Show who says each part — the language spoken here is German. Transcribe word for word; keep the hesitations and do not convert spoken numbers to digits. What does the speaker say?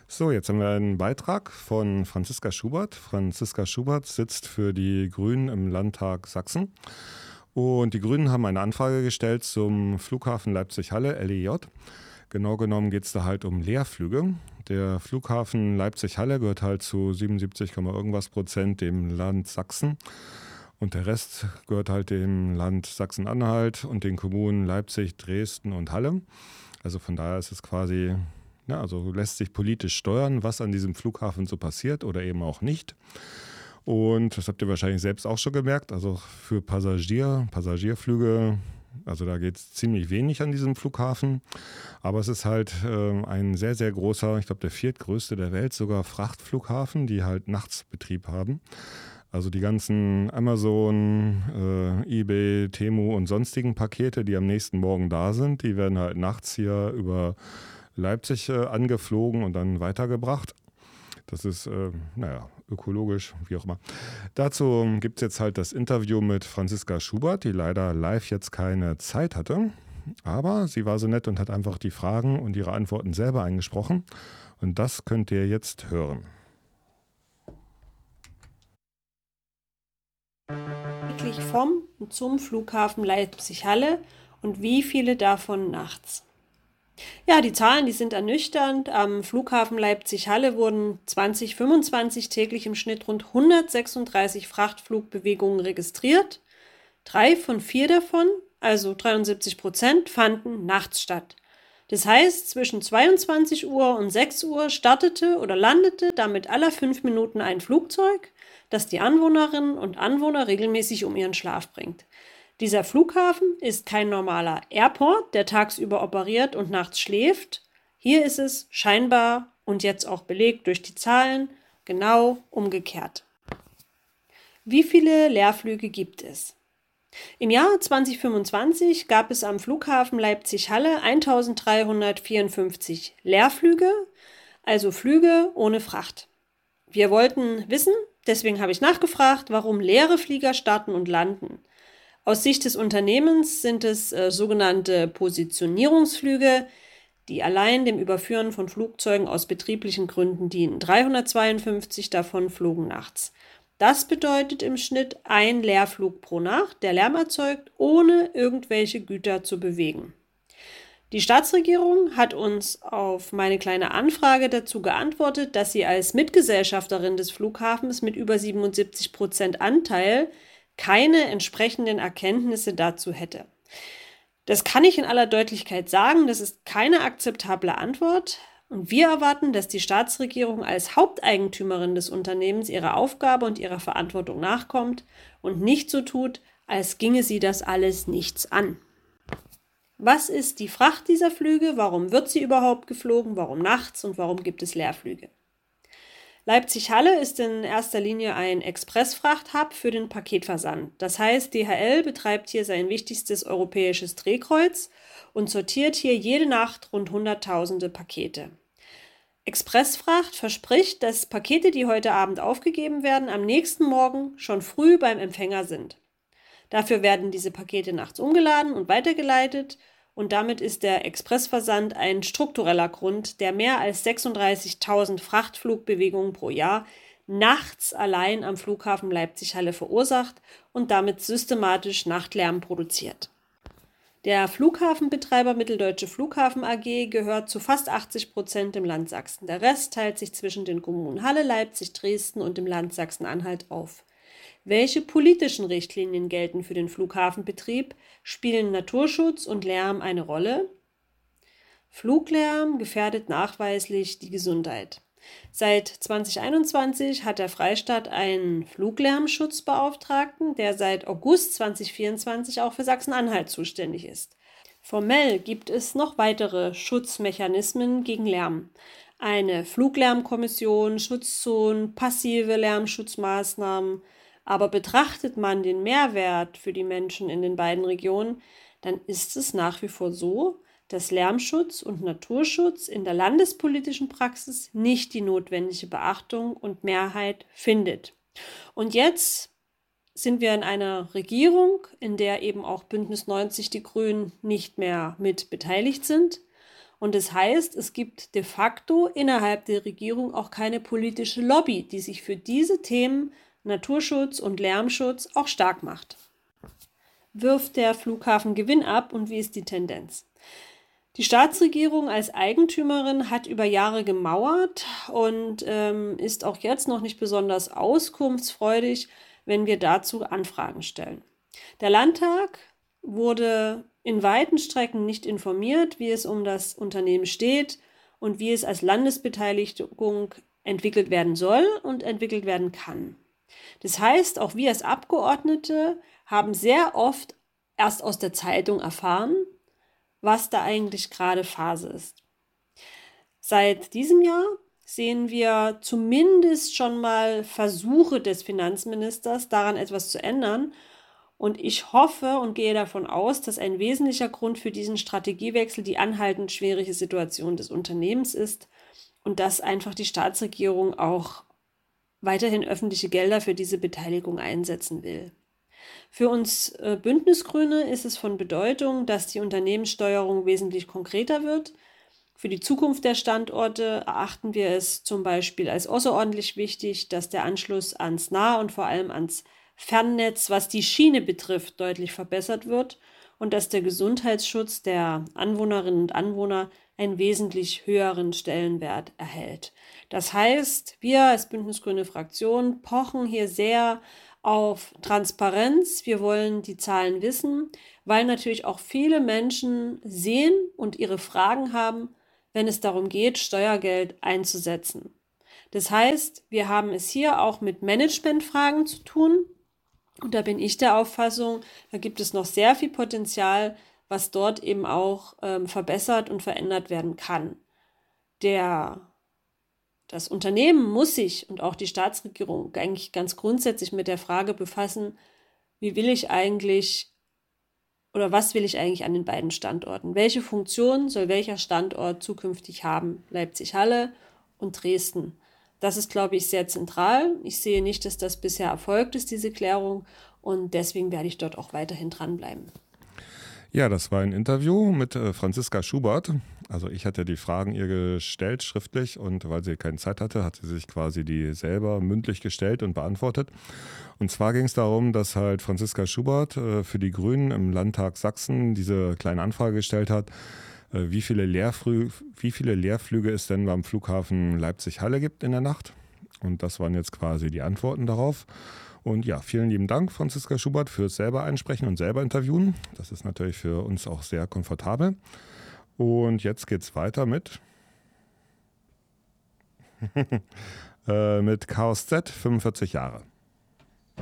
Speaker 1: So, jetzt haben wir einen Beitrag von Franziska Schubert. Franziska Schubert sitzt für die Grünen im Landtag Sachsen. Und die Grünen haben eine Anfrage gestellt zum Flughafen Leipzig-Halle, L E J. Genau genommen geht es da halt um Leerflüge. Der Flughafen Leipzig-Halle gehört halt zu siebenundsiebzig, irgendwas Prozent dem Land Sachsen. Und der Rest gehört halt dem Land Sachsen-Anhalt und den Kommunen Leipzig, Dresden und Halle. Also von daher ist es quasi, ja, also lässt sich politisch steuern, was an diesem Flughafen so passiert oder eben auch nicht. Und das habt ihr wahrscheinlich selbst auch schon gemerkt, also für Passagier, Passagierflüge, also da geht es ziemlich wenig an diesem Flughafen. Aber es ist halt äh, ein sehr, sehr großer, ich glaube der viertgrößte der Welt, sogar Frachtflughafen, die halt nachts Betrieb haben. Also die ganzen Amazon, äh, eBay, Temu und sonstigen Pakete, die am nächsten Morgen da sind, die werden halt nachts hier über Leipzig äh, angeflogen und dann weitergebracht. Das ist, äh, naja, ökologisch, wie auch immer. Dazu gibt es jetzt halt das Interview mit Franziska Schubert, die leider live jetzt keine Zeit hatte. Aber sie war so nett und hat einfach die Fragen und ihre Antworten selber eingesprochen. Und das könnt ihr jetzt hören.
Speaker 2: Täglich vom und zum Flughafen Leipzig-Halle und wie viele davon nachts? Ja, die Zahlen, die sind ernüchternd. Am Flughafen Leipzig-Halle wurden zwanzig fünfundzwanzig täglich im Schnitt rund hundertsechsunddreißig Frachtflugbewegungen registriert. Drei von vier davon, also dreiundsiebzig Prozent, fanden nachts statt. Das heißt, zwischen zweiundzwanzig Uhr und sechs Uhr startete oder landete damit alle fünf Minuten ein Flugzeug, das die Anwohnerinnen und Anwohner regelmäßig um ihren Schlaf bringt. Dieser Flughafen ist kein normaler Airport, der tagsüber operiert und nachts schläft. Hier ist es scheinbar und jetzt auch belegt durch die Zahlen genau umgekehrt. Wie viele Leerflüge gibt es? Im Jahr zwanzig fünfundzwanzig gab es am Flughafen Leipzig-Halle eintausenddreihundertvierundfünfzig Leerflüge, also Flüge ohne Fracht. Wir wollten wissen, deswegen habe ich nachgefragt, warum leere Flieger starten und landen. Aus Sicht des Unternehmens sind es äh, sogenannte Positionierungsflüge, die allein dem Überführen von Flugzeugen aus betrieblichen Gründen dienen. dreihundertzweiundfünfzig davon flogen nachts. Das bedeutet im Schnitt ein Leerflug pro Nacht, der Lärm erzeugt, ohne irgendwelche Güter zu bewegen. Die Staatsregierung hat uns auf meine kleine Anfrage dazu geantwortet, dass sie als Mitgesellschafterin des Flughafens mit über siebenundsiebzig Prozent Anteil keine entsprechenden Erkenntnisse dazu hätte. Das kann ich in aller Deutlichkeit sagen, das ist keine akzeptable Antwort und wir erwarten, dass die Staatsregierung als Haupteigentümerin des Unternehmens ihrer Aufgabe und ihrer Verantwortung nachkommt und nicht so tut, als ginge sie das alles nichts an. Was ist die Fracht dieser Flüge? Warum wird sie überhaupt geflogen? Warum nachts und warum gibt es Leerflüge? Leipzig-Halle ist in erster Linie ein Expressfrachthub für den Paketversand. Das heißt, D H L betreibt hier sein wichtigstes europäisches Drehkreuz und sortiert hier jede Nacht rund hunderttausende Pakete. Expressfracht verspricht, dass Pakete, die heute Abend aufgegeben werden, am nächsten Morgen schon früh beim Empfänger sind. Dafür werden diese Pakete nachts umgeladen und weitergeleitet. Und damit ist der Expressversand ein struktureller Grund, der mehr als sechsunddreißigtausend Frachtflugbewegungen pro Jahr nachts allein am Flughafen Leipzig-Halle verursacht und damit systematisch Nachtlärm produziert. Der Flughafenbetreiber Mitteldeutsche Flughafen A G gehört zu fast achtzig Prozent im Land Sachsen. Der Rest teilt sich zwischen den Kommunen Halle, Leipzig, Dresden und dem Land Sachsen-Anhalt auf. Welche politischen Richtlinien gelten für den Flughafenbetrieb? Spielen Naturschutz und Lärm eine Rolle? Fluglärm gefährdet nachweislich die Gesundheit. Seit zwanzig einundzwanzig hat der Freistaat einen Fluglärmschutzbeauftragten, der seit August zwanzig vierundzwanzig auch für Sachsen-Anhalt zuständig ist. Formell gibt es noch weitere Schutzmechanismen gegen Lärm. Eine Fluglärmkommission, Schutzzonen, passive Lärmschutzmaßnahmen. Aber betrachtet man den Mehrwert für die Menschen in den beiden Regionen, dann ist es nach wie vor so, dass Lärmschutz und Naturschutz in der landespolitischen Praxis nicht die notwendige Beachtung und Mehrheit findet. Und jetzt sind wir in einer Regierung, in der eben auch Bündnis neunzig Die Grünen nicht mehr mit beteiligt sind. Und das heißt, es gibt de facto innerhalb der Regierung auch keine politische Lobby, die sich für diese Themen Naturschutz und Lärmschutz auch stark macht. Wirft der Flughafen Gewinn ab und wie ist die Tendenz? Die Staatsregierung als Eigentümerin hat über Jahre gemauert und ähm, ist auch jetzt noch nicht besonders auskunftsfreudig, wenn wir dazu Anfragen stellen. Der Landtag wurde in weiten Strecken nicht informiert, wie es um das Unternehmen steht und wie es als Landesbeteiligung entwickelt werden soll und entwickelt werden kann. Das heißt, auch wir als Abgeordnete haben sehr oft erst aus der Zeitung erfahren, was da eigentlich gerade Phase ist. Seit diesem Jahr sehen wir zumindest schon mal Versuche des Finanzministers, daran etwas zu ändern. Und ich hoffe und gehe davon aus, dass ein wesentlicher Grund für diesen Strategiewechsel die anhaltend schwierige Situation des Unternehmens ist und dass einfach die Staatsregierung auch weiterhin öffentliche Gelder für diese Beteiligung einsetzen will. Für uns äh, Bündnisgrüne ist es von Bedeutung, dass die Unternehmenssteuerung wesentlich konkreter wird. Für die Zukunft der Standorte erachten wir es zum Beispiel als außerordentlich wichtig, dass der Anschluss ans Nah- und vor allem ans Fernnetz, was die Schiene betrifft, deutlich verbessert wird und dass der Gesundheitsschutz der Anwohnerinnen und Anwohner einen wesentlich höheren Stellenwert erhält. Das heißt, wir als Bündnisgrüne Fraktion pochen hier sehr auf Transparenz. Wir wollen die Zahlen wissen, weil natürlich auch viele Menschen sehen und ihre Fragen haben, wenn es darum geht, Steuergeld einzusetzen. Das heißt, wir haben es hier auch mit Managementfragen zu tun. Und da bin ich der Auffassung, da gibt es noch sehr viel Potenzial, was dort eben auch ähm, verbessert und verändert werden kann. Der Das Unternehmen muss sich und auch die Staatsregierung eigentlich ganz grundsätzlich mit der Frage befassen, wie will ich eigentlich oder was will ich eigentlich an den beiden Standorten? Welche Funktion soll welcher Standort zukünftig haben? Leipzig-Halle und Dresden. Das ist, glaube ich, sehr zentral. Ich sehe nicht, dass das bisher erfolgt ist, diese Klärung. Und deswegen werde ich dort auch weiterhin dranbleiben.
Speaker 1: Ja, das war ein Interview mit äh, Franziska Schubert. Also ich hatte die Fragen ihr gestellt, schriftlich, und weil sie keine Zeit hatte, hat sie sich quasi die selber mündlich gestellt und beantwortet. Und zwar ging es darum, dass halt Franziska Schubert äh, für die Grünen im Landtag Sachsen diese kleine Anfrage gestellt hat, äh, wie viele Leerflü- wie viele Leerflüge es denn beim Flughafen Leipzig-Halle gibt in der Nacht. Und das waren jetzt quasi die Antworten darauf. Und ja, vielen lieben Dank, Franziska Schubert, fürs selber einsprechen und selber interviewen. Das ist natürlich für uns auch sehr komfortabel. Und jetzt geht's weiter mit, äh, mit Chaos Z, fünfundvierzig Jahre.